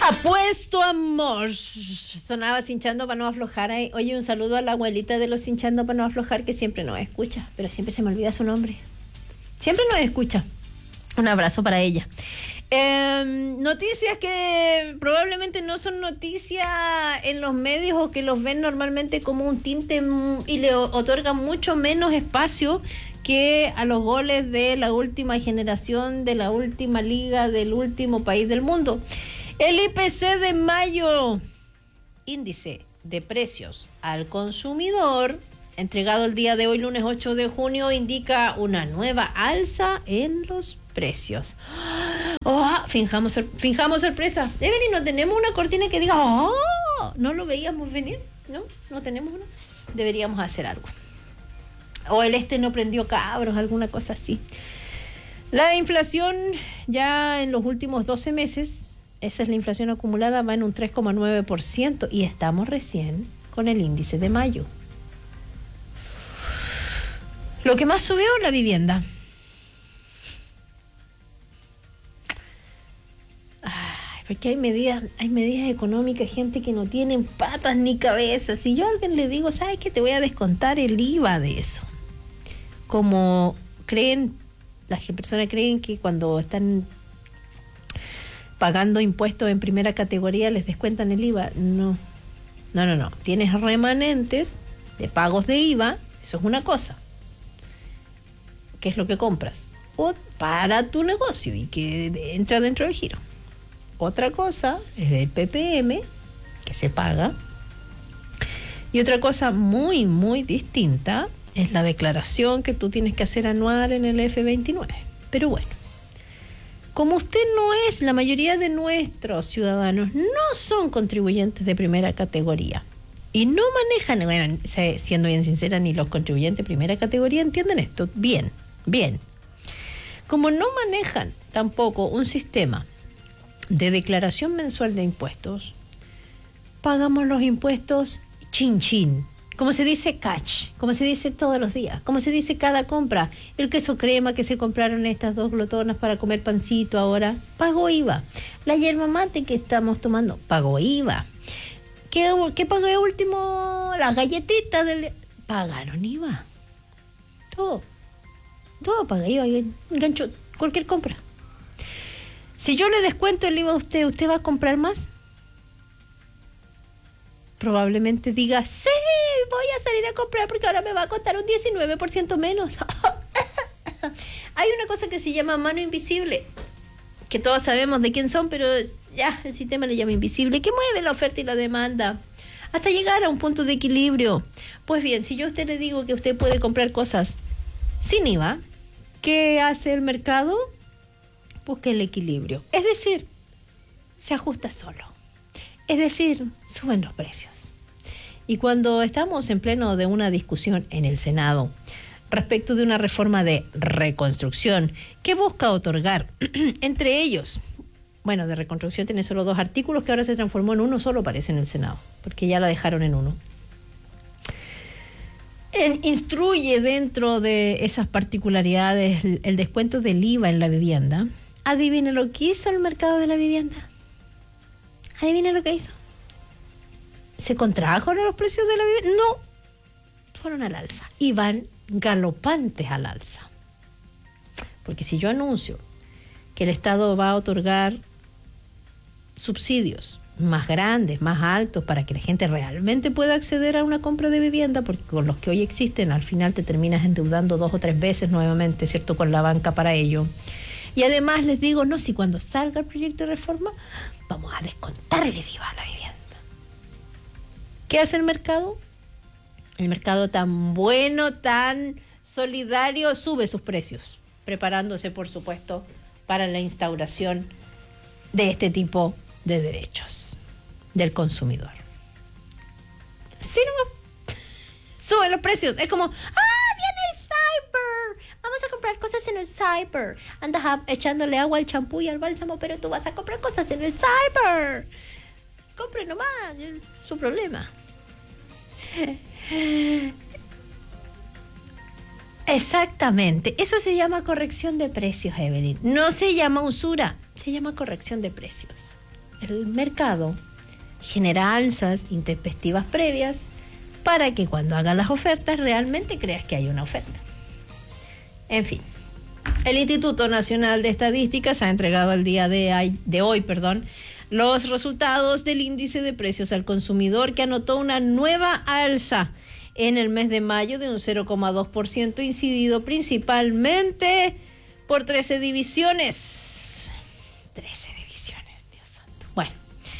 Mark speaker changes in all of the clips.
Speaker 1: Apuesto amor. Sonaba Cinchando para no aflojar. Oye, un saludo a la abuelita de los Cinchando para no aflojar, que siempre nos escucha, pero siempre se me olvida su nombre. Siempre nos escucha. Un abrazo para ella. Noticias que probablemente no son noticias en los medios, o que los ven normalmente como un tinte y le otorgan mucho menos espacio que a los goles de la última generación, de la última liga, del último país del mundo. El IPC de mayo, índice de precios al consumidor, entregado el día de hoy, lunes 8 de junio, indica una nueva alza en los precios. Finjamos sorpresa. Evelyn, no tenemos una cortina que diga, no lo veíamos venir. No tenemos una. Deberíamos hacer algo. O el no prendió cabros, alguna cosa así. La inflación ya en los últimos 12 meses, esa es la inflación acumulada, va en un 3,9% y estamos recién con el índice de mayo. Lo que más subió, la vivienda. Porque hay medidas económicas, gente que no tienen patas ni cabezas. Si yo a alguien le digo, ¿sabes qué? Te voy a descontar el IVA de eso. Como las personas creen que cuando están pagando impuestos en primera categoría les descuentan el IVA. No. Tienes remanentes de pagos de IVA, eso es una cosa. ¿Qué es lo que compras? O para tu negocio y que entra dentro del giro. Otra cosa es el PPM, que se paga. Y otra cosa muy, muy distinta es la declaración que tú tienes que hacer anual en el F29. Pero bueno, como usted no es, la mayoría de nuestros ciudadanos no son contribuyentes de primera categoría y no manejan, bueno, siendo bien sincera, ni los contribuyentes de primera categoría entienden esto bien. Como no manejan tampoco un sistema de declaración mensual de impuestos, pagamos los impuestos chin, como se dice catch, como se dice todos los días, como se dice cada compra. El queso crema que se compraron estas dos glotonas para comer pancito ahora, pagó IVA. La yerba mate que estamos tomando, pagó IVA. ¿Qué pagué último? Las galletitas pagaron IVA. Todo paga IVA, engancho cualquier compra. Si yo le descuento el IVA a ¿usted va a comprar más? Probablemente diga, sí, voy a salir a comprar porque ahora me va a costar un 19% menos. Hay una cosa que se llama mano invisible, que todos sabemos de quién son, pero ya el sistema le llama invisible, que mueve la oferta y la demanda hasta llegar a un punto de equilibrio. Pues bien, si yo a usted le digo que usted puede comprar cosas sin IVA, ¿qué hace el mercado? Busca el equilibrio, es decir, se ajusta solo, es decir, suben los precios. Y cuando estamos en pleno de una discusión en el Senado respecto de una reforma de reconstrucción que busca otorgar, entre ellos, bueno, de reconstrucción tiene solo 2 artículos que ahora se transformó en uno solo, parece, en el Senado, porque ya la dejaron en uno. Instruye dentro de esas particularidades el descuento del IVA en la vivienda. Adivine lo que hizo el mercado de la vivienda. Adivine lo que hizo. ¿Se contrajeron los precios de la vivienda? No, fueron al alza y van galopantes al alza. Porque si yo anuncio que el Estado va a otorgar subsidios más grandes, más altos, para que la gente realmente pueda acceder a una compra de vivienda, porque con los que hoy existen al final te terminas endeudando 2 o 3 veces nuevamente, ¿cierto?, con la banca para ello. Y además les digo, no, si cuando salga el proyecto de reforma vamos a descontarle el IVA a la vivienda. ¿Qué hace el mercado? El mercado, tan bueno, tan solidario, sube sus precios, preparándose, por supuesto, para la instauración de este tipo de derechos del consumidor. Sí, no, suben los precios. Es como, viene el cyber, vamos a comprar cosas en el cyber. Andas echándole agua al champú y al bálsamo, pero tú vas a comprar cosas en el cyber. Compre nomás, es su problema. Exactamente, eso se llama corrección de precios, Evelyn. No se llama usura, se llama corrección de precios. el mercado genera alzas intempestivas previas para que cuando hagas las ofertas realmente creas que hay una oferta. En fin, el Instituto Nacional de Estadísticas ha entregado el día de hoy, los resultados del índice de precios al consumidor, que anotó una nueva alza en el mes de mayo de un 0,2%, incidido principalmente por 13 divisiones. 13 divisiones, Dios santo. Bueno,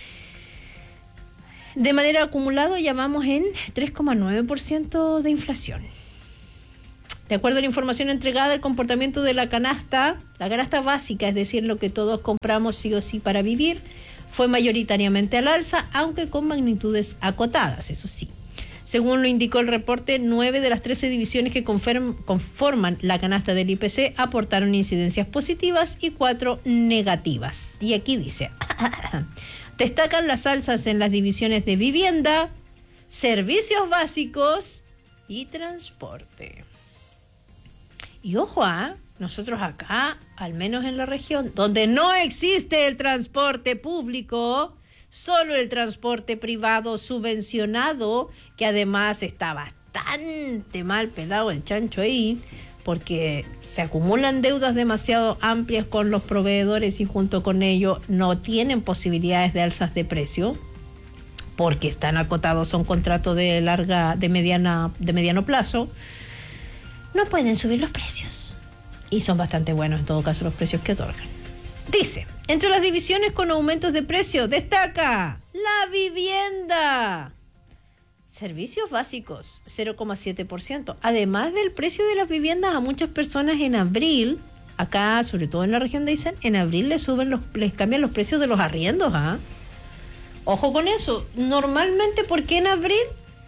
Speaker 1: de manera acumulada ya vamos en 3,9% de inflación. De acuerdo a la información entregada, el comportamiento de la canasta básica, es decir, lo que todos compramos sí o sí para vivir, fue mayoritariamente al alza, aunque con magnitudes acotadas, eso sí. Según lo indicó el reporte, 9 de las 13 divisiones que conforman la canasta del IPC aportaron incidencias positivas y 4 negativas. Y aquí dice, destacan las alzas en las divisiones de vivienda, servicios básicos y transporte. Y ojo, nosotros acá, al menos en la región, donde no existe el transporte público, solo el transporte privado subvencionado, que además está bastante mal pelado el chancho ahí, porque se acumulan deudas demasiado amplias con los proveedores y junto con ello no tienen posibilidades de alzas de precio, porque están acotados, son contratos de mediano plazo. No pueden subir los precios. Y son bastante buenos en todo caso los precios que otorgan. Dice, entre las divisiones con aumentos de precio destaca la vivienda. Servicios básicos, 0,7%. Además del precio de las viviendas, a muchas personas en abril, acá sobre todo en la región de Aysén, en abril les cambian los precios de los arriendos. Ojo con eso. Normalmente, ¿por qué en abril?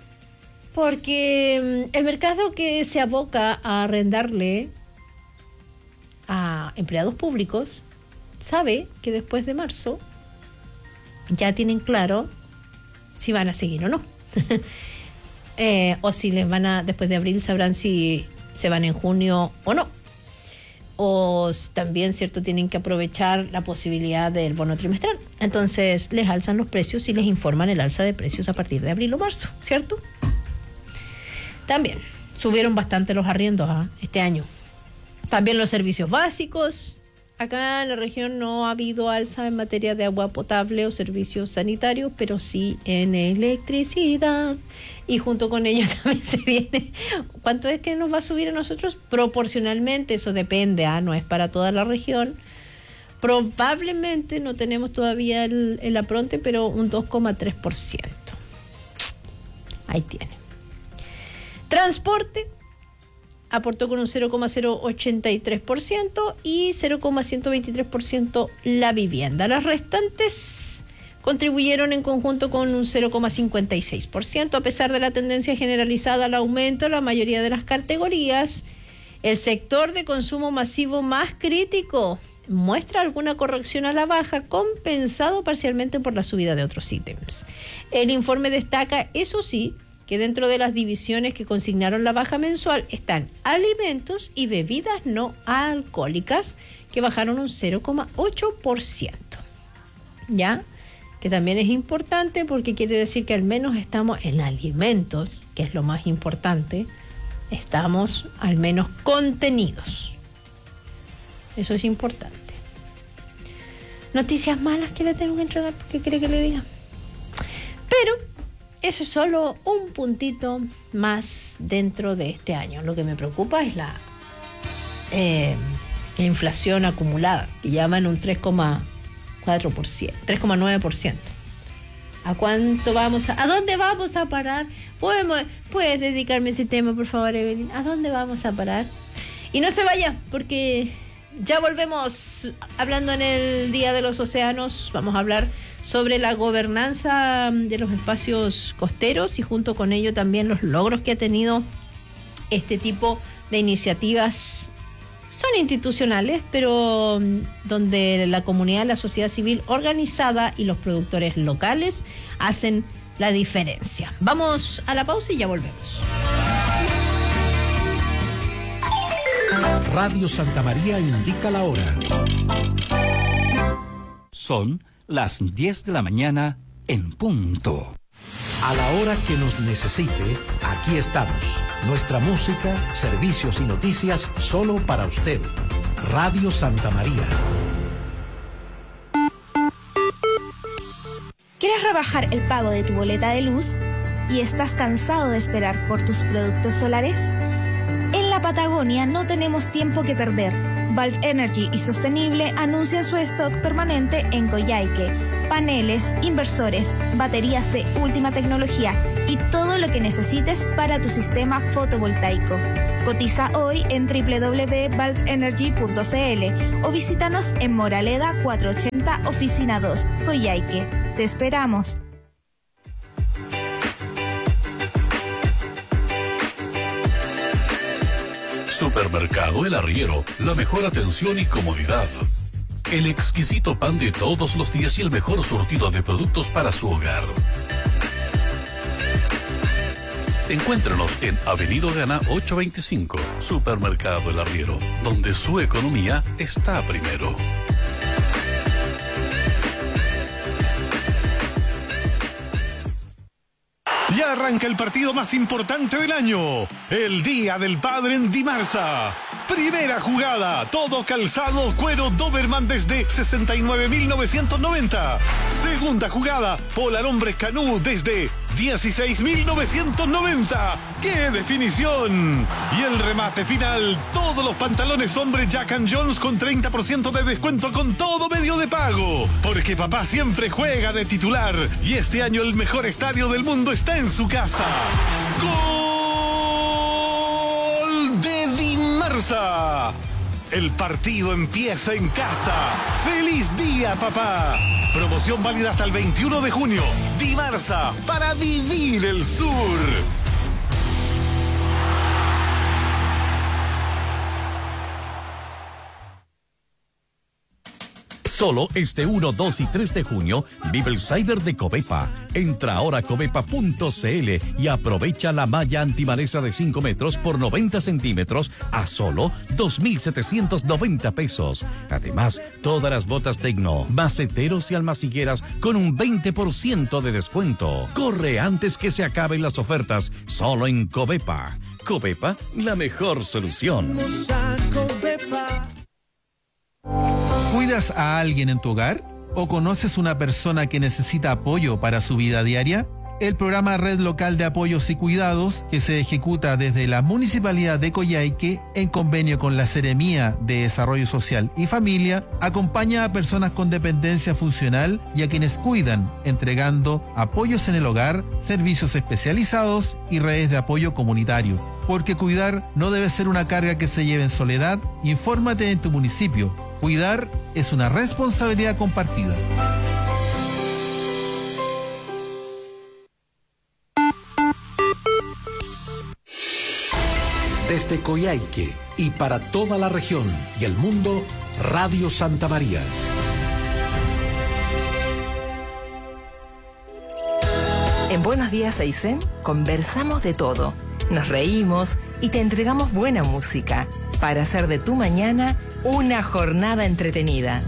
Speaker 1: Porque el mercado que se aboca a arrendarle a empleados públicos sabe que después de marzo ya tienen claro si van a seguir o no. O si después de abril sabrán si se van en junio o no. O también, ¿cierto?, tienen que aprovechar la posibilidad del bono trimestral. Entonces les alzan los precios y les informan el alza de precios a partir de abril o marzo, ¿cierto? También subieron bastante los arriendos este año. También los servicios básicos. Acá en la región no ha habido alza en materia de agua potable o servicios sanitarios, pero sí en electricidad. Y junto con ello también se viene. ¿Cuánto es que nos va a subir a nosotros? Proporcionalmente, eso depende, no es para toda la región. Probablemente no tenemos todavía el apronte, pero un 2,3%. Ahí tiene. Transporte aportó con un 0,083% y 0,123% la vivienda. Las restantes contribuyeron en conjunto con un 0,56%. A pesar de la tendencia generalizada al aumento en la mayoría de las categorías, el sector de consumo masivo más crítico muestra alguna corrección a la baja, compensado parcialmente por la subida de otros ítems. El informe destaca, eso sí, que dentro de las divisiones que consignaron la baja mensual están alimentos y bebidas no alcohólicas, que bajaron un 0,8%. ¿Ya? Que también es importante porque quiere decir que al menos estamos en alimentos, que es lo más importante, estamos al menos contenidos. Eso es importante. Noticias malas que le tengo que entregar, porque quiere que le diga. Pero eso es solo un puntito más dentro de este año. Lo que me preocupa es la inflación acumulada, que ya va en un 3,4%, 3,9%. ¿A cuánto ¿A dónde vamos a parar? ¿Puedes dedicarme a ese tema, por favor, Evelyn? ¿A dónde vamos a parar? Y no se vaya, porque ya volvemos hablando en el Día de los Océanos. Vamos a hablar sobre la gobernanza de los espacios costeros y junto con ello también los logros que ha tenido este tipo de iniciativas. Son institucionales, pero donde la comunidad, la sociedad civil organizada y los productores locales hacen la diferencia. Vamos a la pausa y ya volvemos.
Speaker 2: Radio Santa María indica la hora. Son las 10 de la mañana en punto.
Speaker 3: A la hora que nos necesite, aquí estamos. Nuestra música, servicios y noticias solo para usted. Radio Santa María.
Speaker 4: ¿Quieres rebajar el pago de tu boleta de luz y estás cansado de esperar por tus productos solares? En la Patagonia no tenemos tiempo que perder. Valve Energy y Sostenible anuncian su stock permanente en Coyhaique. Paneles, inversores, baterías de última tecnología y todo lo que necesites para tu sistema fotovoltaico. Cotiza hoy en www.valveenergy.cl o visítanos en Moraleda 480, Oficina 2, Coyhaique. Te esperamos.
Speaker 5: Supermercado El Arriero, la mejor atención y comodidad. El exquisito pan de todos los días y el mejor surtido de productos para su hogar. Encuéntrenos en Avenida Gana 825, Supermercado El Arriero, donde su economía está primero.
Speaker 6: Ya arranca el partido más importante del año, el Día del Padre en Dimarsa. Primera jugada, todo calzado, cuero Doberman desde 69.990. Segunda jugada, Polar Hombres Canú desde 16.990. ¡Qué definición! Y el remate final, todos los pantalones hombres Jack & Jones con 30% de descuento con todo medio de pago. Porque papá siempre juega de titular y este año el mejor estadio del mundo está en su casa. ¡Gol de Dimarsa! El partido empieza en casa. ¡Feliz día, papá! Promoción válida hasta el 21 de junio. Dimarsa, para vivir el sur.
Speaker 7: Solo este 1, 2 y 3 de junio vive el Cyber de Covepa. Entra ahora a covepa.cl y aprovecha la malla antimaleza de 5 metros por 90 centímetros a solo 2.790 pesos. Además, todas las botas Tecno, maceteros y almacigueras con un 20% de descuento. Corre antes que se acaben las ofertas, solo en Covepa. Covepa, la mejor solución.
Speaker 8: ¿Cuidas a alguien en tu hogar? ¿O conoces una persona que necesita apoyo para su vida diaria? El programa Red Local de Apoyos y Cuidados, que se ejecuta desde la Municipalidad de Coyhaique en convenio con la Seremía de Desarrollo Social y Familia, acompaña a personas con dependencia funcional y a quienes cuidan, entregando apoyos en el hogar, servicios especializados y redes de apoyo comunitario. Porque cuidar no debe ser una carga que se lleve en soledad. Infórmate en tu municipio. Cuidar es una responsabilidad compartida.
Speaker 3: Desde Coyhaique y para toda la región y el mundo, Radio Santa María.
Speaker 9: En Buenos Días Aysén conversamos de todo, nos reímos y te entregamos buena música para hacer de tu mañana una jornada entretenida.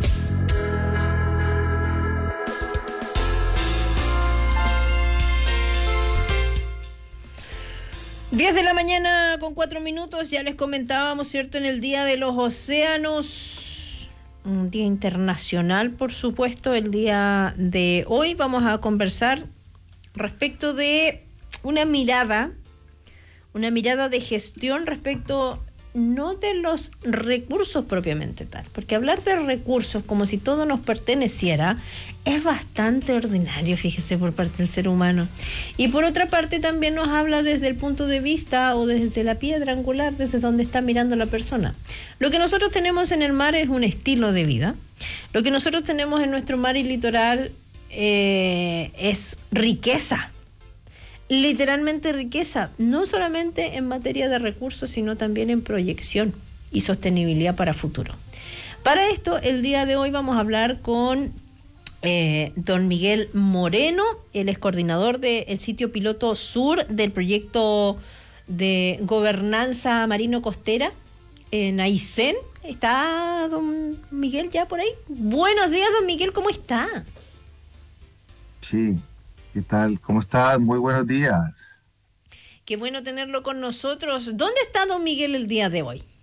Speaker 1: Diez de la mañana con 4 minutos, ya les comentábamos, ¿cierto?, en el Día de los Océanos, un día internacional, por supuesto. El día de hoy vamos a conversar respecto de una mirada de gestión respecto no de los recursos propiamente tal, porque hablar de recursos como si todo nos perteneciera es bastante ordinario, fíjese, por parte del ser humano. Y por otra parte también nos habla desde el punto de vista o desde la piedra angular, desde donde está mirando la persona. Lo que nosotros tenemos en el mar es un estilo de vida. Lo que nosotros tenemos en nuestro mar y litoral es riqueza. Literalmente riqueza, no solamente en materia de recursos, sino también en proyección y sostenibilidad para futuro. Para esto, el día de hoy vamos a hablar con don Miguel Moreno. Él es coordinador del sitio piloto sur del proyecto de gobernanza marino-costera en Aysén. ¿Está don Miguel ya por ahí? Buenos días, don Miguel, ¿cómo está?
Speaker 10: Chi. ¿Qué tal? ¿Cómo estás? Muy buenos días.
Speaker 1: Qué bueno tenerlo con nosotros. ¿Dónde está don Miguel el día de hoy?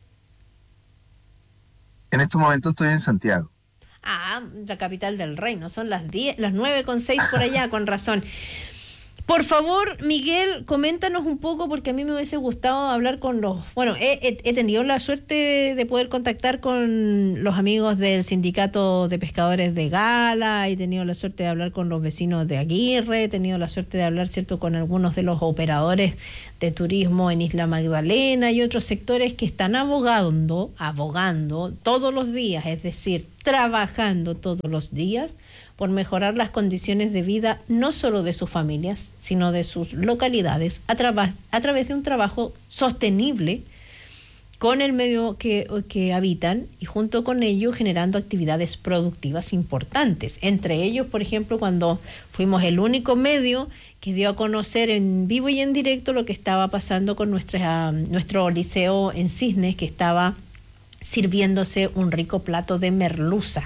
Speaker 10: En este momento estoy en Santiago.
Speaker 1: Ah, la capital del reino. Son las 9:06 por allá, con razón. Por favor, Miguel, coméntanos un poco, porque a mí me hubiese gustado hablar con los... Bueno, he tenido la suerte de poder contactar con los amigos del Sindicato de Pescadores de Gala, he tenido la suerte de hablar con los vecinos de Aguirre, he tenido la suerte de hablar, ¿cierto?, con algunos de los operadores de turismo en Isla Magdalena y otros sectores que están abogando todos los días, es decir, trabajando todos los días por mejorar las condiciones de vida no solo de sus familias, sino de sus localidades, a través de un trabajo sostenible con el medio que habitan y junto con ello generando actividades productivas importantes. Entre ellos, por ejemplo, cuando fuimos el único medio que dio a conocer en vivo y en directo lo que estaba pasando con nuestro liceo en Cisnes, que estaba sirviéndose un rico plato de merluza,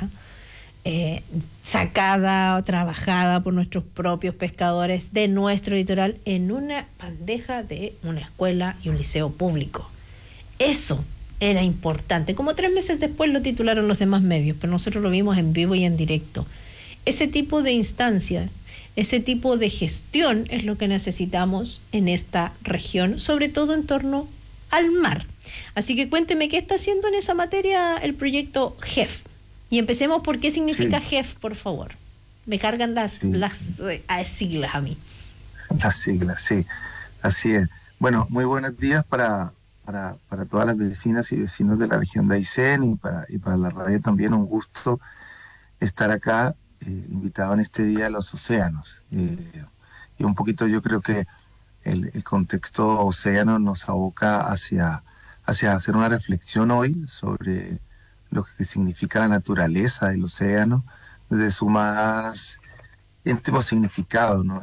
Speaker 1: sacada o trabajada por nuestros propios pescadores de nuestro litoral en una bandeja de una escuela y un liceo público. Eso era importante. Como 3 meses después lo titularon los demás medios, pero nosotros lo vimos en vivo y en directo. Ese tipo de instancias, ese tipo de gestión es lo que necesitamos en esta región, sobre todo en torno al mar. Así que cuénteme qué está haciendo en esa materia el proyecto GEF. Y empecemos por qué significa GEF, por favor. Me cargan las siglas a mí.
Speaker 10: Las siglas, sí. Así es. Bueno, muy buenos días para todas las vecinas y vecinos de la región de Aysén y para la radio también. Un gusto estar acá, invitado en este Día de los Océanos. Y un poquito yo creo que el contexto océano nos aboca hacia hacer una reflexión hoy sobre lo que significa la naturaleza del océano desde su más íntimo significado, ¿no?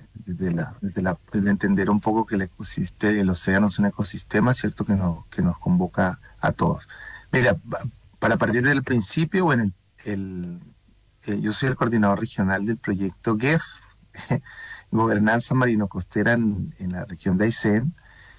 Speaker 10: Desde entender un poco que el océano es un ecosistema, ¿cierto?, que nos convoca a todos. Mira, para partir del principio, bueno, yo soy el coordinador regional del proyecto GEF, Gobernanza Marino-Costera en la región de Aysén,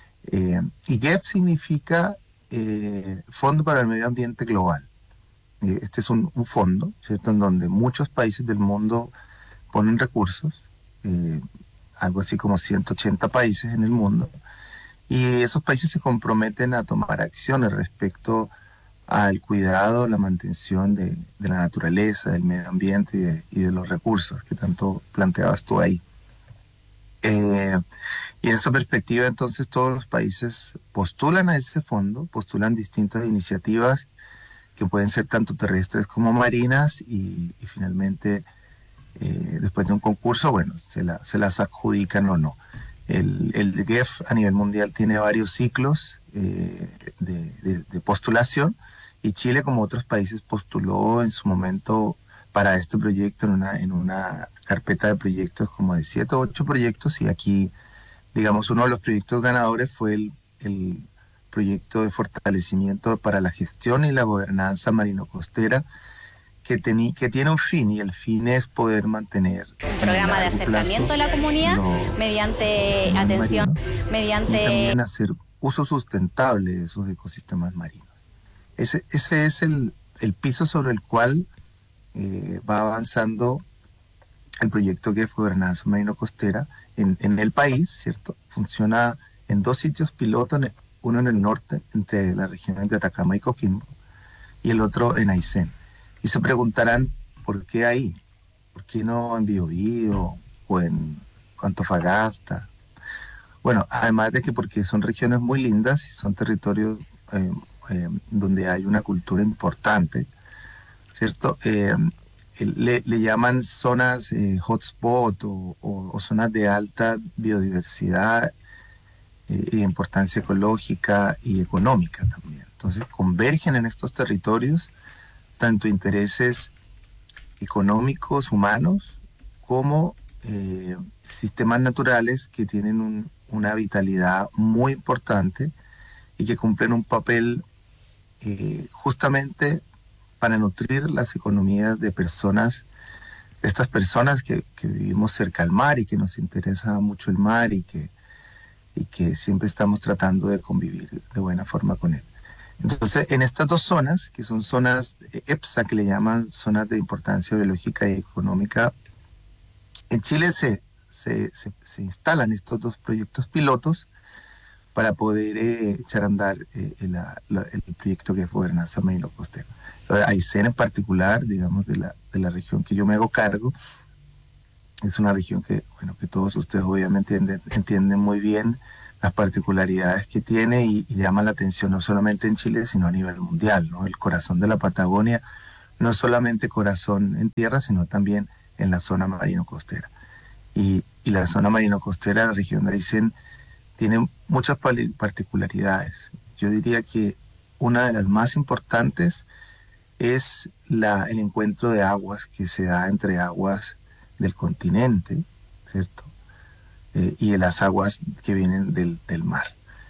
Speaker 10: y GEF significa Fondo para el Medio Ambiente Global. Este es un fondo, ¿cierto?, en donde muchos países del mundo ponen recursos, algo así como 180 países en el mundo, y esos países se comprometen a tomar acciones respecto al cuidado, la mantención de la naturaleza, del medio ambiente y de los recursos que tanto planteabas tú ahí. Y en esa perspectiva, entonces, todos los países postulan a ese fondo, postulan distintas iniciativas que pueden ser tanto terrestres como marinas y finalmente, después de un concurso, bueno, se las adjudican o no. El GEF a nivel mundial tiene varios ciclos de postulación y Chile, como otros países, postuló en su momento para este proyecto en una carpeta de proyectos como de 7 o 8 proyectos, y aquí, digamos, uno de los proyectos ganadores fue el proyecto de fortalecimiento para la gestión y la gobernanza marino-costera, que tiene un fin, y el fin es poder mantener
Speaker 11: un programa de acercamiento a la comunidad mediante atención, mediante...
Speaker 10: Y también hacer uso sustentable de esos ecosistemas marinos. Ese es el piso sobre el cual va avanzando el proyecto GEF Gobernanza Marino-Costera en el país, ¿cierto? Funciona en 2 sitios piloto, uno en el norte, entre las regiones de Atacama y Coquimbo, y el otro en Aysén. Y se preguntarán, ¿por qué ahí? ¿Por qué no en Biobío o en Antofagasta? Bueno, además de que porque son regiones muy lindas y son territorios donde hay una cultura importante, ¿cierto? Le llaman zonas hotspot o zonas de alta biodiversidad y de importancia ecológica y económica también. Entonces convergen en estos territorios tanto intereses económicos, humanos, como sistemas naturales que tienen una vitalidad muy importante y que cumplen un papel justamente para nutrir las economías de personas estas personas que vivimos cerca al mar y que nos interesa mucho el mar y que siempre estamos tratando de convivir de buena forma con él. Entonces, en estas dos zonas, que son zonas EPSA, que le llaman zonas de importancia biológica y económica, en Chile se instalan estos dos proyectos pilotos para poder echar a andar el proyecto que es Gobernanza Marino-Costera. Aysén en particular, digamos, de la región que yo me hago cargo, es una región que todos ustedes obviamente entienden muy bien las particularidades que tiene y llama la atención no solamente en Chile, sino a nivel mundial, ¿no? El corazón de la Patagonia, no solamente corazón en tierra, sino también en la zona marino-costera. Y la zona marino-costera, la región de Aysén, tiene muchas particularidades. Yo diría que una de las más importantes es el encuentro de aguas que se da entre aguas del continente, ¿cierto? Y de las aguas que vienen del mar.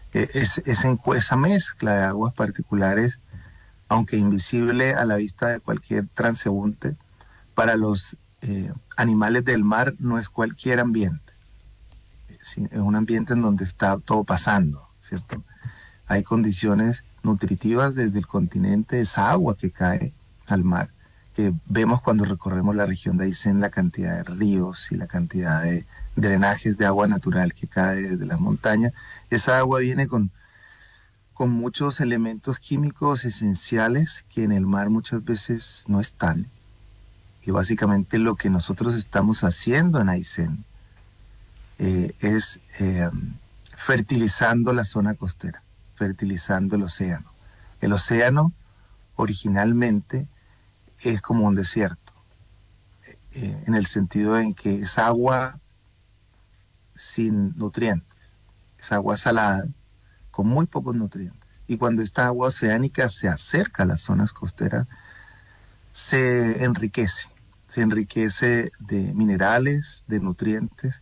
Speaker 10: Esa mezcla de aguas particulares, aunque invisible a la vista de cualquier transeúnte, para los animales del mar no es cualquier ambiente. Es un ambiente en donde está todo pasando, ¿cierto? Hay condiciones nutritivas desde el continente, esa agua que cae al mar, que vemos cuando recorremos la región de Aysén, la cantidad de ríos y la cantidad de drenajes de agua natural que cae desde las montañas. Esa agua viene con muchos elementos químicos esenciales que en el mar muchas veces no están. Y básicamente lo que nosotros estamos haciendo en Aysén es fertilizando la zona costera, fertilizando el océano. El océano originalmente es como un desierto, en el sentido en que es agua sin nutrientes, es agua salada con muy pocos nutrientes. Y cuando esta agua oceánica se acerca a las zonas costeras, se enriquece de minerales, de nutrientes,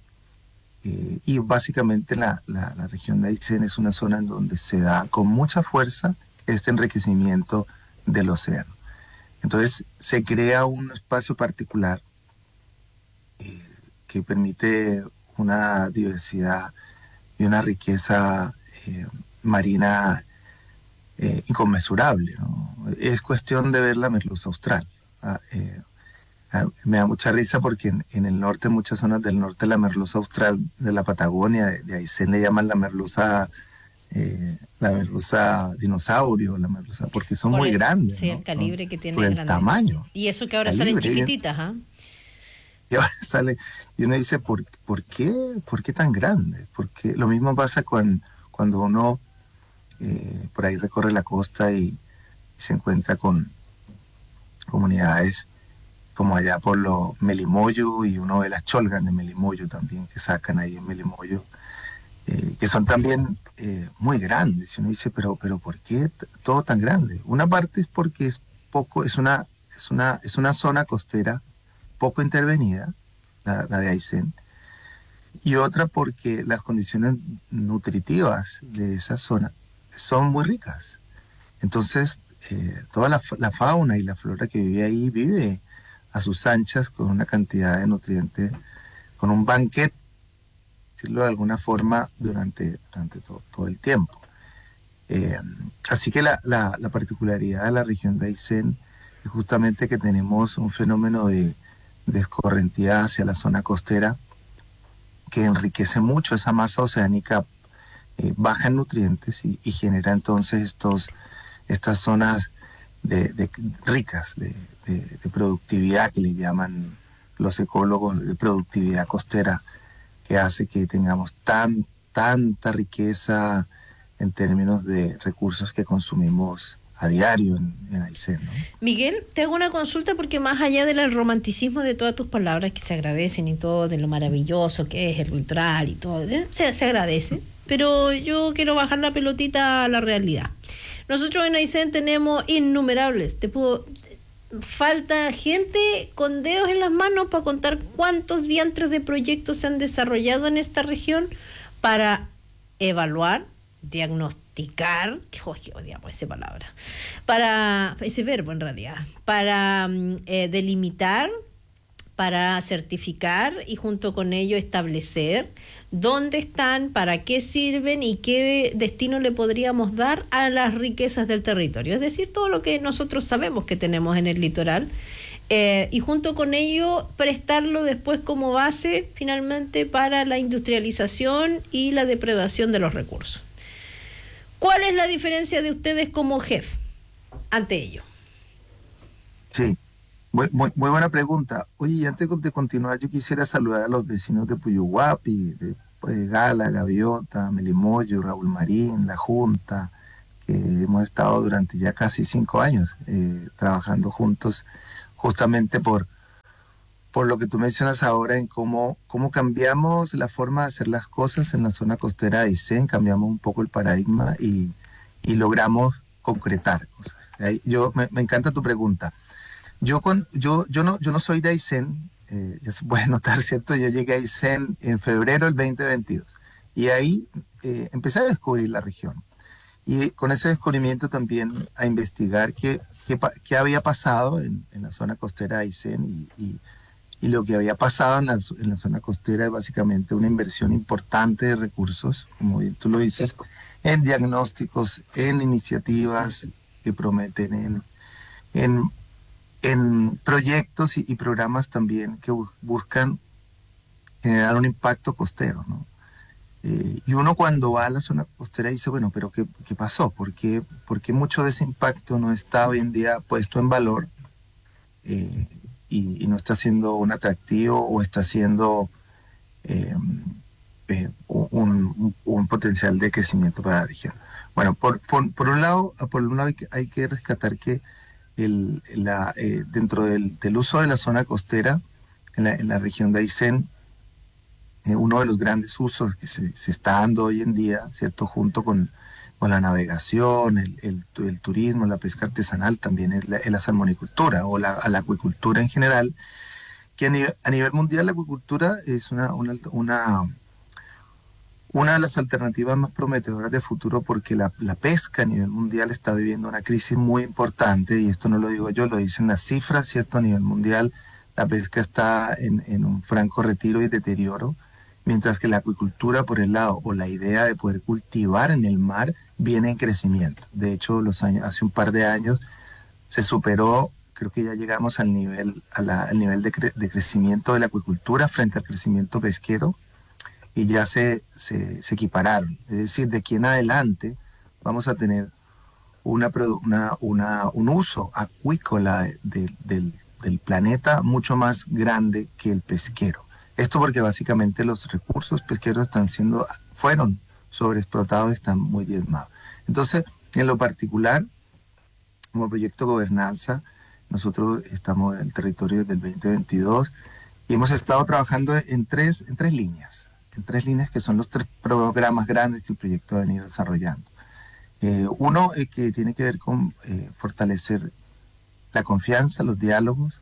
Speaker 10: y básicamente la región de Aysén es una zona en donde se da con mucha fuerza este enriquecimiento del océano. Entonces se crea un espacio particular que permite una diversidad y una riqueza marina inconmensurable, ¿no? Es cuestión de ver la merluza austral. Me da mucha risa porque en el norte, muchas zonas del norte, la merluza austral de la Patagonia, de Aysén, le llaman la merluza dinosaurio, porque son muy grandes.
Speaker 1: Sí,
Speaker 10: ¿no?
Speaker 1: el calibre que tiene.
Speaker 10: Por el tamaño.
Speaker 1: Y eso que ahora salen chiquititas, ¿ah?
Speaker 10: Y ahora sale, y uno dice, ¿por qué tan grande? Porque lo mismo pasa cuando uno por ahí recorre la costa y se encuentra con comunidades como allá por lo Melimoyo, y uno ve las cholgas de Melimoyo también que sacan ahí en Melimoyo, que son también muy grandes. Y uno dice, pero ¿por qué todo tan grande? Una parte es porque es una zona costera poco intervenida, la de Aysén, y otra porque las condiciones nutritivas de esa zona son muy ricas. Entonces, toda la fauna y la flora que vive ahí vive a sus anchas con una cantidad de nutrientes, con un banquete, decirlo de alguna forma, durante todo el tiempo. Así que la particularidad de la región de Aysén es justamente que tenemos un fenómeno de escorrentía hacia la zona costera que enriquece mucho esa masa oceánica baja en nutrientes y genera entonces estas zonas ricas de productividad, que le llaman los ecólogos, de productividad costera, que hace que tengamos tanta riqueza en términos de recursos que consumimos a diario en Aysén, ¿no?
Speaker 1: Miguel, te hago una consulta porque más allá del romanticismo de todas tus palabras que se agradecen y todo, de lo maravilloso que es el litoral y todo, se agradece, pero yo quiero bajar la pelotita a la realidad. Nosotros en Aysén tenemos innumerables, falta gente con dedos en las manos para contar cuántos diantres de proyectos se han desarrollado en esta región para evaluar, diagnosticar, que odiamos esa palabra, para ese verbo en realidad, para delimitar, para certificar y junto con ello establecer dónde están, para qué sirven y qué destino le podríamos dar a las riquezas del territorio. Es decir, todo lo que nosotros sabemos que tenemos en el litoral, y junto con ello prestarlo después como base finalmente para la industrialización y la depredación de los recursos. ¿Cuál es la diferencia de ustedes como jefe ante ello?
Speaker 10: Sí, muy buena pregunta. Oye, y antes de continuar, yo quisiera saludar a los vecinos de Puyuhuapi, de Gala, Gaviota, Melimoyo, Raúl Marín, La Junta, que hemos estado durante ya casi 5 años trabajando juntos, justamente por lo que tú mencionas ahora, en cómo cambiamos la forma de hacer las cosas en la zona costera de Aysén, cambiamos un poco el paradigma y logramos concretar cosas. Me encanta tu pregunta. Yo no soy de Aysén, ya se puede notar, ¿cierto? Yo llegué a Aysén en febrero del 2022 y ahí empecé a descubrir la región. Y con ese descubrimiento también a investigar qué había pasado en la zona costera de Aysén y lo que había pasado en la zona costera es básicamente una inversión importante de recursos, como bien tú lo dices, en diagnósticos, en iniciativas que prometen, en proyectos y programas también que buscan generar un impacto costero, ¿no? Y uno cuando va a la zona costera dice, bueno, pero ¿qué pasó? ¿Por qué mucho de ese impacto no está hoy en día puesto en valor y no está siendo un atractivo o está siendo un potencial de crecimiento para la región? Bueno, por un lado hay que rescatar que dentro del uso de la zona costera en la región de Aysén, uno de los grandes usos que se está dando hoy en día, ¿cierto? Junto con la navegación, el turismo, la pesca artesanal, también es la salmonicultura o la acuicultura en general, que a nivel mundial la acuicultura es una de las alternativas más prometedoras de futuro, porque la pesca a nivel mundial está viviendo una crisis muy importante, y esto no lo digo yo, lo dicen las cifras, ¿cierto? A nivel mundial la pesca está en un franco retiro y deterioro, mientras que la acuicultura, por el lado, o la idea de poder cultivar en el mar, viene en crecimiento. De hecho, hace un par de años se superó, creo que ya llegamos al nivel de crecimiento de la acuicultura frente al crecimiento pesquero, y ya se equipararon. Es decir, de aquí en adelante vamos a tener un uso acuícola del planeta mucho más grande que el pesquero. Esto porque básicamente los recursos pesqueros fueron sobreexplotados, están muy diezmados. Entonces, en lo particular, como proyecto Gobernanza, nosotros estamos en el territorio desde el 2022 y hemos estado trabajando en tres líneas. En 3 líneas que son los 3 programas grandes que el proyecto ha venido desarrollando. Uno que tiene que ver con fortalecer la confianza, los diálogos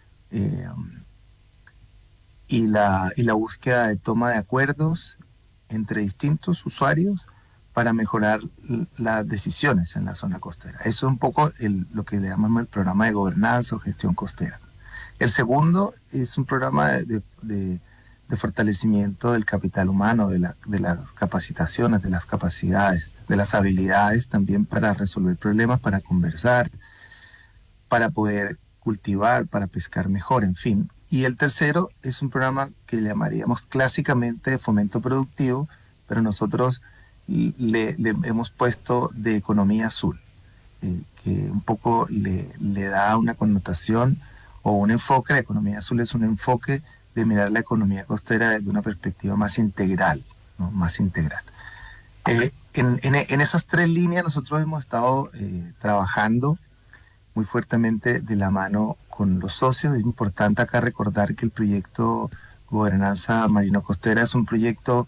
Speaker 10: y la búsqueda de toma de acuerdos entre distintos usuarios para mejorar las decisiones en la zona costera. Eso es un poco lo que le llamamos el programa de gobernanza o gestión costera. El segundo es un programa de fortalecimiento del capital humano, de las capacitaciones, de las capacidades, de las habilidades también para resolver problemas, para conversar, para poder cultivar, para pescar mejor, en fin. Y el tercero es un programa que llamaríamos clásicamente de fomento productivo, pero nosotros le hemos puesto de economía azul, que un poco le da una connotación o un enfoque. La economía azul es un enfoque de mirar la economía costera desde una perspectiva más integral, ¿no? Más integral. En esas 3 líneas nosotros hemos estado trabajando muy fuertemente de la mano con los socios. Es importante acá recordar que el proyecto Gobernanza Marino Costera es un proyecto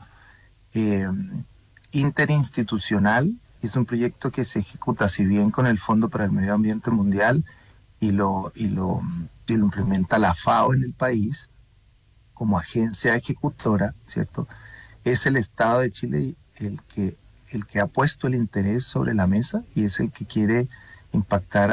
Speaker 10: interinstitucional, es un proyecto que se ejecuta, si bien con el Fondo para el Medio Ambiente Mundial y lo implementa la FAO en el país como agencia ejecutora, ¿cierto? Es el Estado de Chile el que ha puesto el interés sobre la mesa y es el que quiere impactar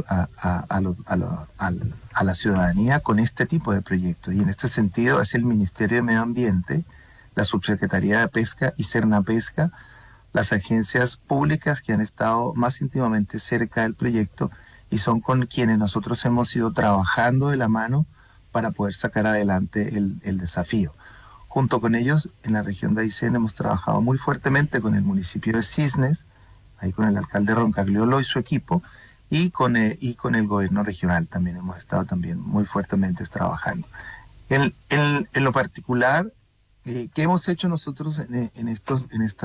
Speaker 10: a la ciudadanía con este tipo de proyectos. Y en este sentido es el Ministerio de Medio Ambiente, la Subsecretaría de Pesca y Cernapesca, las agencias públicas que han estado más íntimamente cerca del proyecto y son con quienes nosotros hemos ido trabajando de la mano para poder sacar adelante el desafío. Junto con ellos, en la región de Aysén hemos trabajado muy fuertemente con el municipio de Cisnes, ahí con el alcalde Roncagliolo y su equipo, y con el gobierno regional también hemos estado también muy fuertemente trabajando. En lo particular, ¿qué hemos hecho nosotros en estos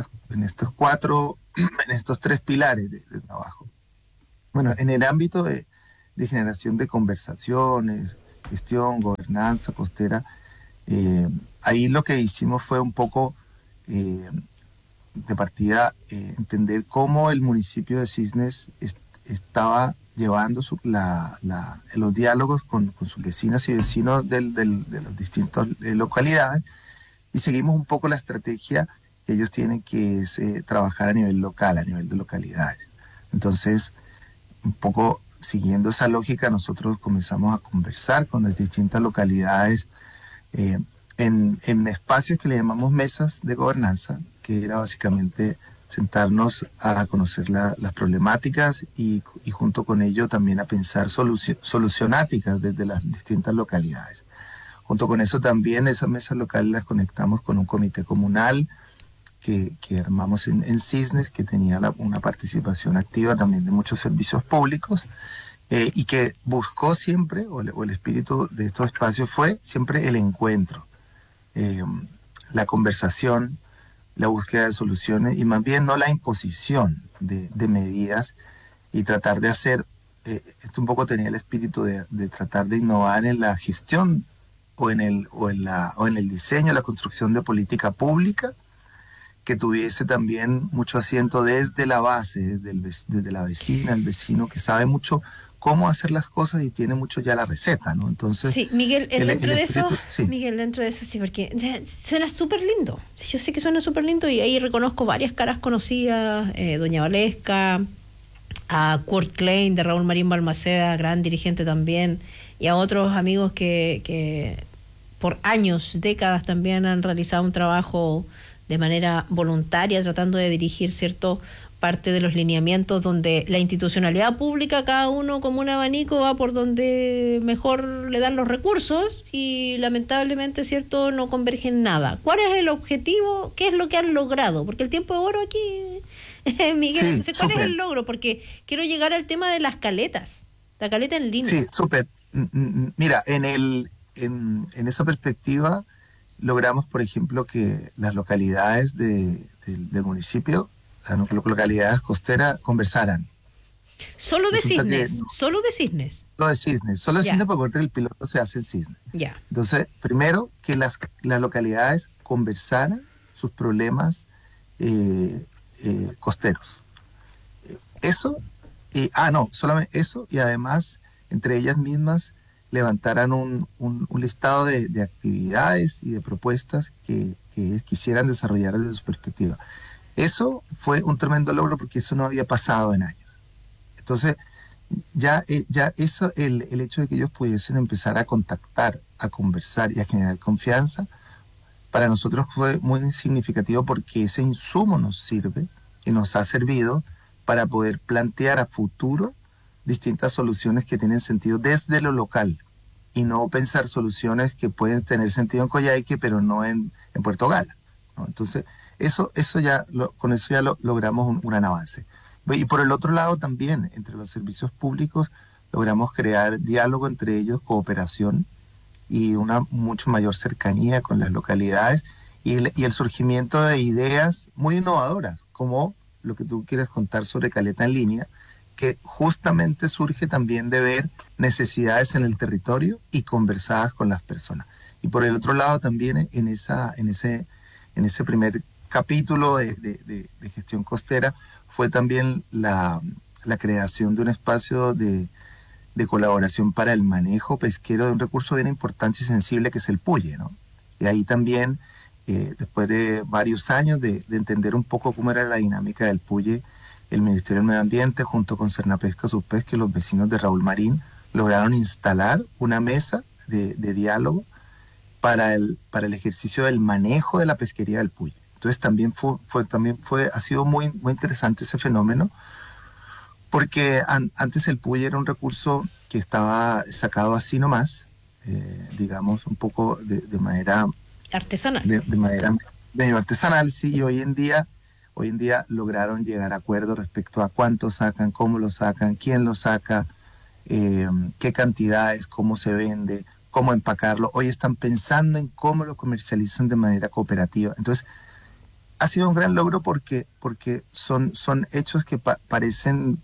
Speaker 10: tres pilares de trabajo? Bueno, en el ámbito de generación de conversaciones, gestión, gobernanza costera, ahí lo que hicimos fue un poco de partida entender cómo el municipio de Cisnes estaba llevando los diálogos con sus vecinas y vecinos de las distintas localidades, y seguimos un poco la estrategia que ellos tienen, que es trabajar a nivel local, a nivel de localidades. Entonces, un poco siguiendo esa lógica, nosotros comenzamos a conversar con las distintas localidades en espacios que le llamamos mesas de gobernanza, que era básicamente sentarnos a conocer las problemáticas y junto con ello también a pensar solucionáticas desde las distintas localidades. Junto con eso también esas mesas locales las conectamos con un comité comunal que armamos en Cisnes, que tenía una participación activa también de muchos servicios públicos y que buscó siempre, o el espíritu de estos espacios fue siempre el encuentro, la conversación, la búsqueda de soluciones y más bien no la imposición de medidas y tratar de hacer, esto un poco tenía el espíritu de tratar de innovar en la gestión o en el diseño, la construcción de política pública que tuviese también mucho asiento desde la base, desde la vecina, el vecino que sabe mucho cómo hacer las cosas y tiene mucho ya la receta, ¿no? Entonces,
Speaker 1: sí, Miguel, dentro de eso, sí, porque suena súper lindo. Sí, yo sé que suena súper lindo y ahí reconozco varias caras conocidas, Doña Valesca, a Kurt Klein de Raúl Marín Balmaceda, gran dirigente también, y a otros amigos que por años, décadas también han realizado un trabajo de manera voluntaria tratando de dirigir parte de los lineamientos donde la institucionalidad pública, cada uno como un abanico va por donde mejor le dan los recursos y lamentablemente, no converge en nada. ¿Cuál es el objetivo? ¿Qué es lo que han logrado? Porque el tiempo de oro aquí, Miguel, sí, entonces, ¿cuál es el logro? Porque quiero llegar al tema de las caletas, la caleta en línea.
Speaker 10: Sí, súper. Mira, en esa perspectiva logramos, por ejemplo, que las localidades del municipio, las localidades costeras, conversaran.
Speaker 1: ¿Solo de Cisnes? ¿Solo de Cisnes?
Speaker 10: Solo de Cisnes. Solo de Cisnes porque el piloto se hace en Cisnes.
Speaker 1: Ya.
Speaker 10: Entonces, primero, que las localidades conversaran sus problemas costeros. Eso, solamente eso, y además, entre ellas mismas, levantaran un listado de actividades y de propuestas que quisieran desarrollar desde su perspectiva. Eso fue un tremendo logro porque eso no había pasado en años. Entonces, ya eso, el hecho de que ellos pudiesen empezar a contactar, a conversar y a generar confianza, para nosotros fue muy significativo porque ese insumo nos sirve y nos ha servido para poder plantear a futuro distintas soluciones que tienen sentido desde lo local y no pensar soluciones que pueden tener sentido en Coyhaique pero no en Puerto Gala, ¿no? Entonces, con eso ya logramos un gran avance. Y por el otro lado también, entre los servicios públicos, logramos crear diálogo entre ellos, cooperación y una mucho mayor cercanía con las localidades y el surgimiento de ideas muy innovadoras, como lo que tú quieres contar sobre Caleta en Línea, que justamente surge también de ver necesidades en el territorio y conversadas con las personas. Y por el otro lado también en ese primer capítulo de gestión costera fue también la creación de un espacio de colaboración para el manejo pesquero de un recurso bien importante y sensible que es el puye, ¿no? Y ahí también, después de varios años de entender un poco cómo era la dinámica del puye, el Ministerio del Medio Ambiente junto con Cernapesca Subpesca y los vecinos de Raúl Marín lograron instalar una mesa de diálogo para el ejercicio del manejo de la pesquería del Puye. Entonces ha sido muy, muy interesante ese fenómeno, porque antes el Puye era un recurso que estaba sacado así nomás, digamos, un poco de manera
Speaker 1: artesanal.
Speaker 10: De manera medio artesanal, sí, y hoy en día lograron llegar a acuerdos respecto a cuánto sacan, cómo lo sacan, quién lo saca, qué cantidades, cómo se vende, cómo empacarlo. Hoy están pensando en cómo lo comercializan de manera cooperativa. Entonces, ha sido un gran logro porque son hechos que parecen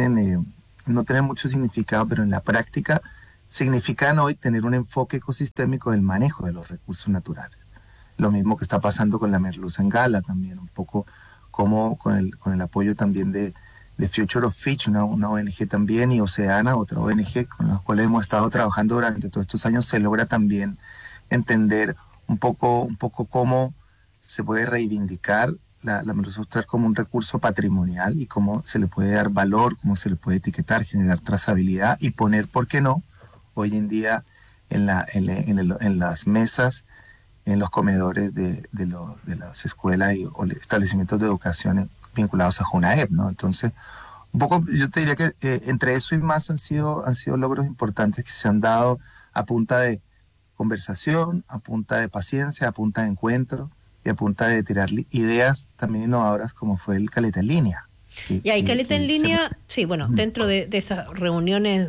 Speaker 10: no tener mucho significado, pero en la práctica significan hoy tener un enfoque ecosistémico del manejo de los recursos naturales. Lo mismo que está pasando con la merluza en Gala también, un poco como con el apoyo también de Future of Fish, una ONG también, y Oceana, otra ONG con las cuales hemos estado trabajando durante todos estos años. Se logra también entender un poco cómo se puede reivindicar la merluza austral como un recurso patrimonial y cómo se le puede dar valor, cómo se le puede etiquetar, generar trazabilidad y poner, ¿por qué no?, hoy en día en las mesas, en los comedores de las escuelas o establecimientos de educación vinculados a JUNAEP, ¿no? Entonces, un poco, yo te diría que entre eso y más han sido logros importantes que se han dado a punta de conversación, a punta de paciencia, a punta de encuentro y a punta de tirar ideas también innovadoras, como fue el Caleta en Línea.
Speaker 1: Y hay Caleta en Línea, sí, bueno, dentro de esas reuniones,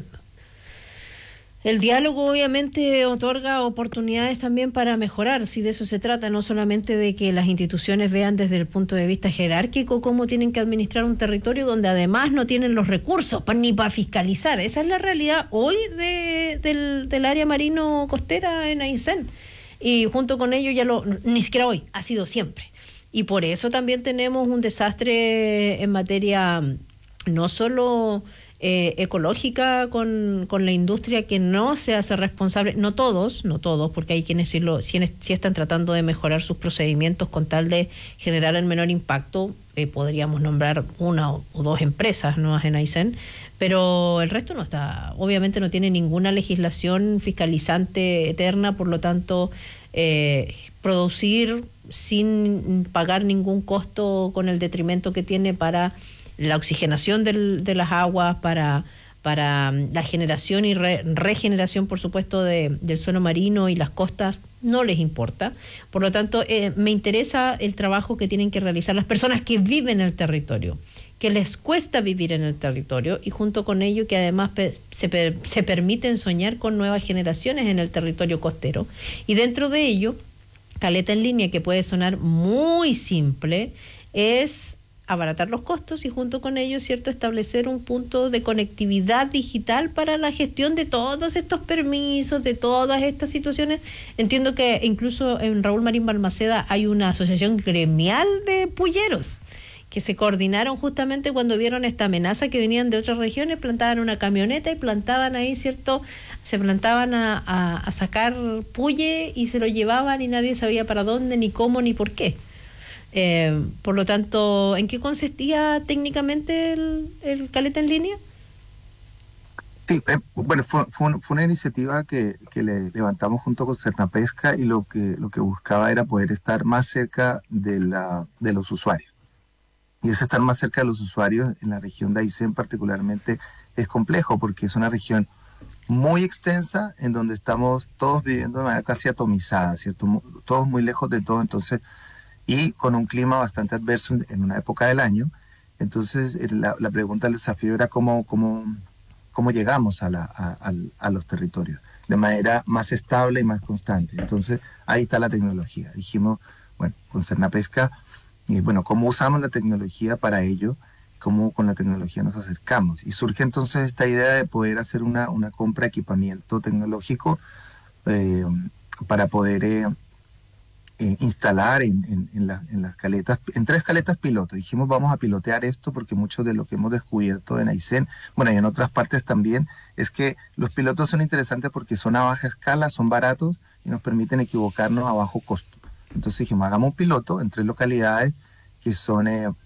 Speaker 1: el diálogo obviamente otorga oportunidades también para mejorar, si de eso se trata, no solamente de que las instituciones vean desde el punto de vista jerárquico cómo tienen que administrar un territorio donde además no tienen los recursos ni para fiscalizar. Esa es la realidad hoy del área marino costera en Aysén. Y junto con ello ni siquiera hoy, ha sido siempre. Y por eso también tenemos un desastre en materia no solo ecológica con la industria, que no se hace responsable, no todos, porque hay quienes sí están tratando de mejorar sus procedimientos con tal de generar el menor impacto. Podríamos nombrar una o dos empresas nuevas en Aysén, pero el resto no está, obviamente no tiene ninguna legislación fiscalizante eterna, por lo tanto producir sin pagar ningún costo, con el detrimento que tiene para la oxigenación de las aguas, para la generación y regeneración, por supuesto, del suelo marino y las costas, no les importa. Por lo tanto, me interesa el trabajo que tienen que realizar las personas que viven en el territorio, que les cuesta vivir en el territorio, y junto con ello que además se permiten soñar con nuevas generaciones en el territorio costero. Y dentro de ello, Caleta en Línea, que puede sonar muy simple, es abaratar los costos y junto con ello, ¿cierto?, establecer un punto de conectividad digital para la gestión de todos estos permisos, de todas estas situaciones. Entiendo que incluso en Raúl Marín Balmaceda hay una asociación gremial de puyeros que se coordinaron justamente cuando vieron esta amenaza, que venían de otras regiones, plantaban una camioneta y plantaban ahí, ¿cierto?, se plantaban a sacar puye y se lo llevaban y nadie sabía para dónde, ni cómo, ni por qué. Por lo tanto, ¿en qué consistía técnicamente el Caleta en Línea?
Speaker 10: Sí, bueno, fue una iniciativa que le levantamos junto con Cernapesca, y lo que buscaba era poder estar más cerca de los usuarios. Y ese estar más cerca de los usuarios en la región de Aysén particularmente es complejo, porque es una región muy extensa en donde estamos todos viviendo de manera casi atomizada, ¿cierto? Todos muy lejos de todo, entonces, y con un clima bastante adverso en una época del año. Entonces la pregunta, el desafío era cómo llegamos a los territorios de manera más estable y más constante. Entonces ahí está la tecnología. Dijimos, bueno, con Cernapesca, cómo usamos la tecnología para ello, cómo con la tecnología nos acercamos. Y surge entonces esta idea de poder hacer una compra de equipamiento tecnológico para poder instalar en las caletas, en 3 caletas piloto. Dijimos, vamos a pilotear esto porque mucho de lo que hemos descubierto en Aysén, y en otras partes también, es que los pilotos son interesantes porque son a baja escala, son baratos y nos permiten equivocarnos a bajo costo. Entonces dijimos, hagamos un piloto en 3 localidades que son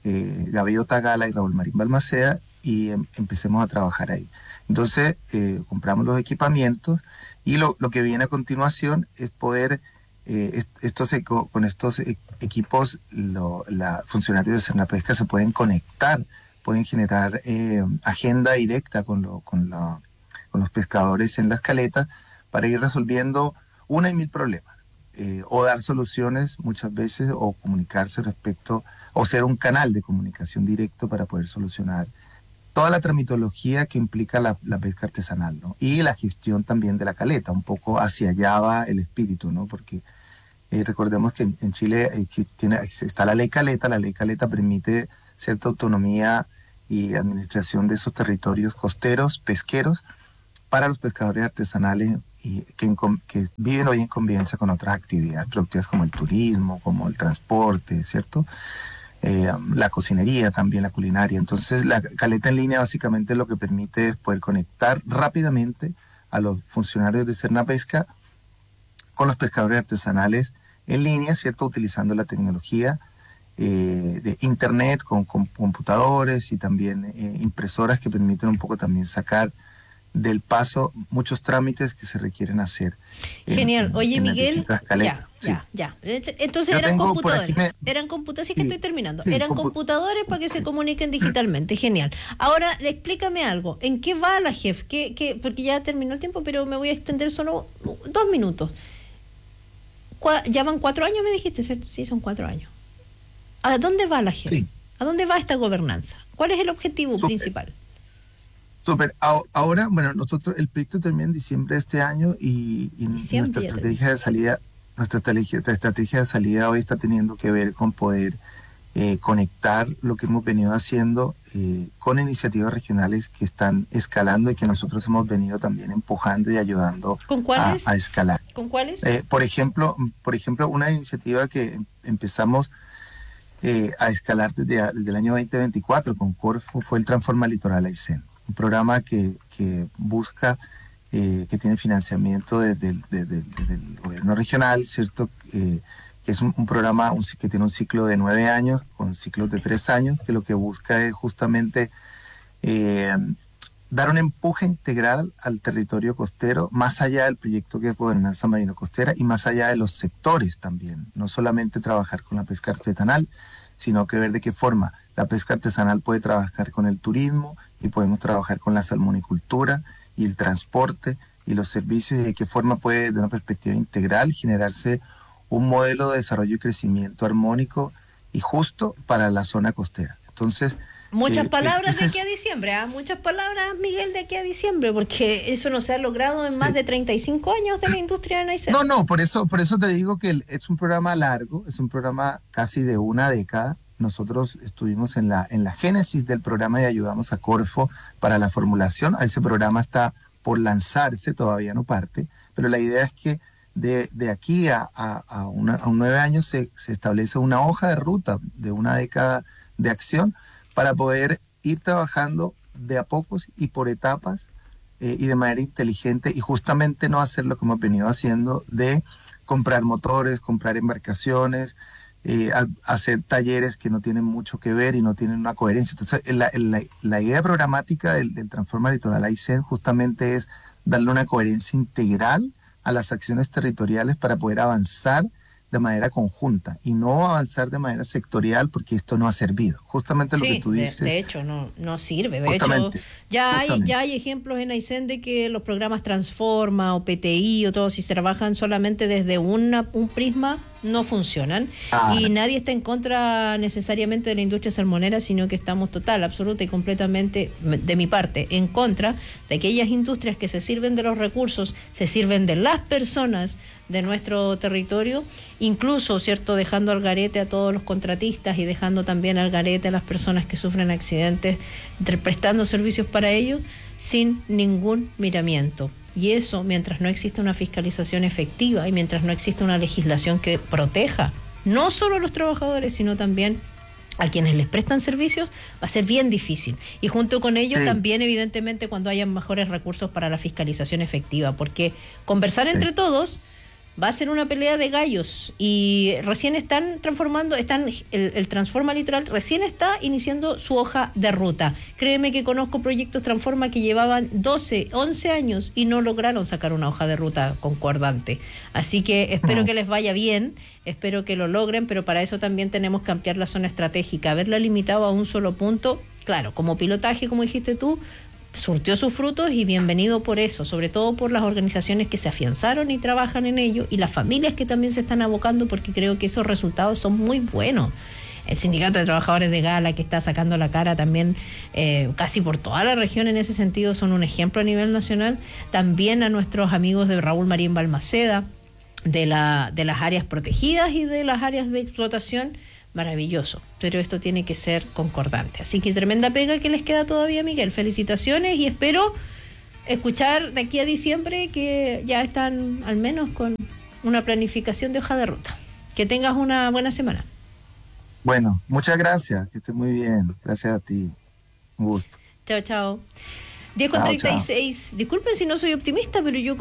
Speaker 10: Gaviota Gala y Raúl Marín Balmaceda, y empecemos a trabajar ahí. Entonces compramos los equipamientos, y lo que viene a continuación es poder, con estos equipos, funcionarios de Sernapesca se pueden conectar, pueden generar agenda directa con los pescadores en las caletas para ir resolviendo una y mil problemas, o dar soluciones muchas veces, o comunicarse respecto, o ser un canal de comunicación directo para poder solucionar toda la tramitología que implica la pesca artesanal, ¿no? Y la gestión también de la caleta, un poco hacia allá va el espíritu, ¿no? Porque recordemos que en Chile está la ley caleta permite cierta autonomía y administración de esos territorios costeros, pesqueros, para los pescadores artesanales y que viven hoy en convivencia con otras actividades productivas como el turismo, como el transporte, ¿cierto? La cocinería también, la culinaria. Entonces la caleta en línea básicamente lo que permite es poder conectar rápidamente a los funcionarios de Sernapesca con los pescadores artesanales en línea, ¿cierto? Utilizando la tecnología de internet con computadores y también impresoras que permiten un poco también sacar del paso muchos trámites que se requieren hacer.
Speaker 1: Genial. Oye, Miguel,
Speaker 10: ya.
Speaker 1: Entonces eran computadores, sí que estoy terminando. Sí, eran computadores para que se comuniquen digitalmente. Genial. Ahora, explícame algo. ¿En qué va la JEF? Porque ya terminó el tiempo, pero me voy a extender solo 2 minutos. Ya van 4 años, me dijiste, ¿cierto? Sí, son 4 años. ¿A dónde va la JEF? Sí. ¿A dónde va esta gobernanza? ¿Cuál es el objetivo principal?
Speaker 10: Ahora, bueno, el proyecto termina en diciembre de este año y nuestra estrategia de salida hoy está teniendo que ver con poder conectar lo que hemos venido haciendo con iniciativas regionales que están escalando y que nosotros hemos venido también empujando y ayudando a escalar.
Speaker 1: ¿Con cuáles?
Speaker 10: Por ejemplo, una iniciativa que empezamos a escalar desde el año 2024 con Corfo fue el Transforma Litoral Aysén. Un programa que busca, que tiene financiamiento desde el gobierno regional, ¿cierto? Que es un programa que tiene un ciclo de 9 años, con ciclos de 3 años, que lo que busca es justamente dar un empuje integral al territorio costero, más allá del proyecto que es Gobernanza Marino-Costera y más allá de los sectores también. No solamente trabajar con la pesca artesanal, sino que ver de qué forma la pesca artesanal puede trabajar con el turismo, y podemos trabajar con la salmonicultura y el transporte y los servicios, y de qué forma puede, de una perspectiva integral, generarse un modelo de desarrollo y crecimiento armónico y justo para la zona costera. Entonces,
Speaker 1: muchas palabras de aquí a diciembre, muchas palabras, Miguel, de aquí a diciembre, porque eso no se ha logrado en más de 35 años de la industria de Aysén.
Speaker 10: No, por eso te digo que es un programa largo, es un programa casi de una década. Nosotros estuvimos en la génesis del programa y ayudamos a Corfo para la formulación. Ese programa está por lanzarse, todavía no parte, pero la idea es que de aquí a 9 años se establece una hoja de ruta de una década de acción para poder ir trabajando de a pocos y por etapas y de manera inteligente, y justamente no hacer lo que hemos venido haciendo de comprar motores, comprar embarcaciones, hacer talleres que no tienen mucho que ver y no tienen una coherencia. Entonces, la idea programática del Transforma Litoral Aysén justamente es darle una coherencia integral a las acciones territoriales para poder avanzar de manera conjunta y no avanzar de manera sectorial, porque esto no ha servido. Justamente lo que tú dices.
Speaker 1: De hecho, no sirve. De hecho, ya hay ejemplos en Aysén de que los programas Transforma o PTI o todo, si se trabajan solamente desde un prisma, no funcionan. Y nadie está en contra necesariamente de la industria salmonera, sino que estamos total, absoluta y completamente, de mi parte, en contra de aquellas industrias que se sirven de los recursos, se sirven de las personas de nuestro territorio, incluso, ¿cierto?, dejando al garete a todos los contratistas y dejando también al garete a las personas que sufren accidentes, prestando servicios para ellos sin ningún miramiento. Y eso, mientras no exista una fiscalización efectiva y mientras no exista una legislación que proteja no solo a los trabajadores, sino también a quienes les prestan servicios, va a ser bien difícil. Y junto con ello también, evidentemente, cuando hayan mejores recursos para la fiscalización efectiva, porque conversar entre todos Va a ser una pelea de gallos y recién están transformando, el Transforma Litoral recién está iniciando su hoja de ruta. Créeme que conozco proyectos Transforma que llevaban 12, 11 años y no lograron sacar una hoja de ruta concordante. Así que espero que les vaya bien, espero que lo logren, pero para eso también tenemos que ampliar la zona estratégica. Haberla limitado a un solo punto, claro, como pilotaje, como dijiste tú, surtió sus frutos y bienvenido por eso, sobre todo por las organizaciones que se afianzaron y trabajan en ello y las familias que también se están abocando, porque creo que esos resultados son muy buenos. El Sindicato de Trabajadores de Gala, que está sacando la cara también casi por toda la región en ese sentido, son un ejemplo a nivel nacional. También a nuestros amigos de Raúl Marín Balmaceda, de las áreas protegidas y de las áreas de explotación, maravilloso, pero esto tiene que ser concordante. Así que tremenda pega que les queda todavía, Miguel. Felicitaciones y espero escuchar de aquí a diciembre que ya están al menos con una planificación de hoja de ruta. Que tengas una buena semana.
Speaker 10: Bueno, muchas gracias, que estés muy bien. Gracias a ti. Un gusto.
Speaker 1: Chao, chao. 10:36. Disculpen si no soy optimista, pero yo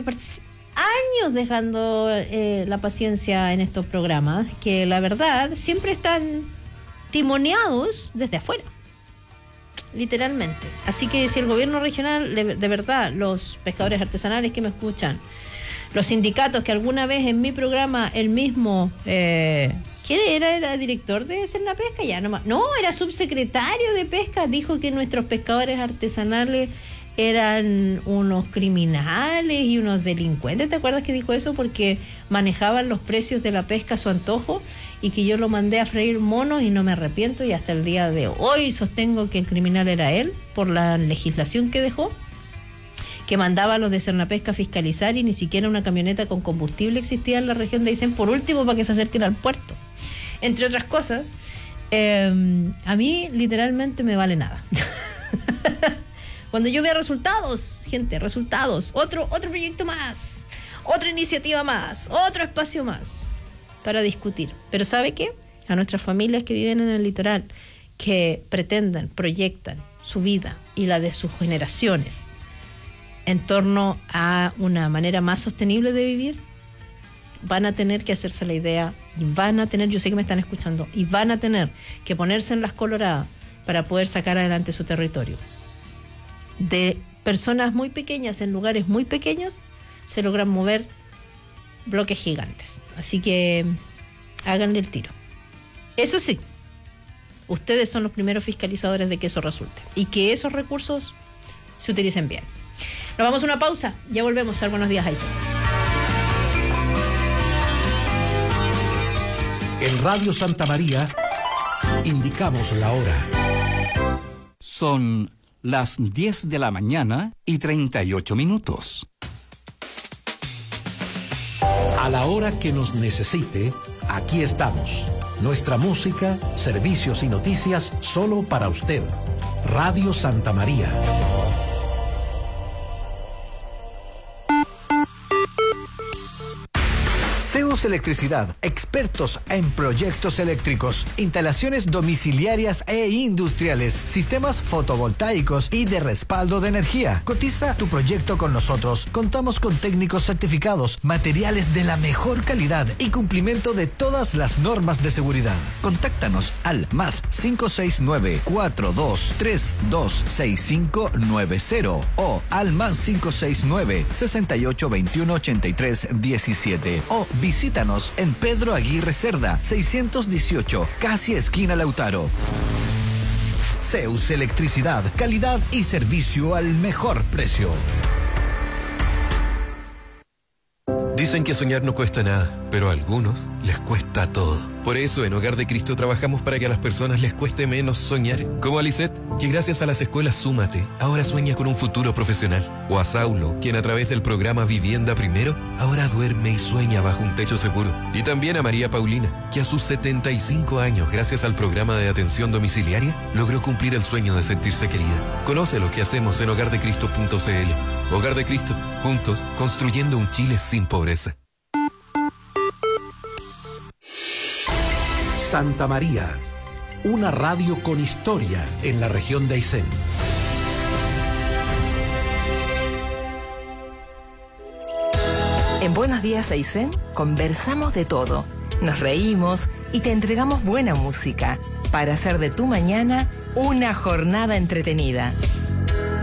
Speaker 1: años dejando la paciencia en estos programas, que la verdad siempre están timoneados desde afuera, literalmente. Así que si el gobierno regional, de verdad, los pescadores artesanales que me escuchan, los sindicatos que alguna vez en mi programa el mismo, ¿quién era director de Sernapesca? Ya no, era subsecretario de Pesca, dijo que nuestros pescadores artesanales eran unos criminales y unos delincuentes. ¿Te acuerdas que dijo eso? Porque manejaban los precios de la pesca a su antojo, y que yo lo mandé a freír monos y no me arrepiento, y hasta el día de hoy sostengo que el criminal era él por la legislación que dejó, que mandaba a los de Sernapesca a fiscalizar y ni siquiera una camioneta con combustible existía en la región de Aysén, por último para que se acerquen al puerto, entre otras cosas. A mí literalmente me vale nada. Cuando yo veo resultados, gente, resultados, otro proyecto más, otra iniciativa más, otro espacio más para discutir. Pero ¿sabe qué? A nuestras familias que viven en el litoral, que pretenden, proyectan su vida y la de sus generaciones en torno a una manera más sostenible de vivir, van a tener que hacerse la idea y van a tener, yo sé que me están escuchando, y van a tener que ponerse en las coloradas para poder sacar adelante su territorio. De personas muy pequeñas en lugares muy pequeños se logran mover bloques gigantes. Así que háganle el tiro. Eso sí, ustedes son los primeros fiscalizadores de que eso resulte y que esos recursos se utilicen bien. Nos vamos a una pausa, ya volvemos. Buenos días, Aysén.
Speaker 3: En Radio Santa María indicamos la hora.
Speaker 2: Son las 10 de la mañana y 38 minutos.
Speaker 3: A la hora que nos necesite, aquí estamos. Nuestra música, servicios y noticias solo para usted. Radio Santa María.
Speaker 12: Zeus Electricidad, expertos en proyectos eléctricos, instalaciones domiciliarias e industriales, sistemas fotovoltaicos y de respaldo de energía. Cotiza tu proyecto con nosotros. Contamos con técnicos certificados, materiales de la mejor calidad y cumplimiento de todas las normas de seguridad. Contáctanos al +569 4232 6590 o al +569 6821 8317 o visítanos en Pedro Aguirre Cerda, 618, casi esquina Lautaro. Zeus Electricidad, calidad y servicio al mejor precio.
Speaker 13: Dicen que soñar no cuesta nada, pero a algunos les cuesta todo. Por eso en Hogar de Cristo trabajamos para que a las personas les cueste menos soñar. Como a Lisette, que gracias a las escuelas Súmate, ahora sueña con un futuro profesional. O a Saulo, quien a través del programa Vivienda Primero, ahora duerme y sueña bajo un techo seguro. Y también a María Paulina, que a sus 75 años, gracias al programa de atención domiciliaria, logró cumplir el sueño de sentirse querida. Conoce lo que hacemos en hogardecristo.cl. Hogar de Cristo, juntos, construyendo un Chile sin pobreza.
Speaker 3: Santa María, una radio con historia en la región de Aysén.
Speaker 9: En Buenos Días Aysén conversamos de todo, nos reímos y te entregamos buena música para hacer de tu mañana una jornada entretenida.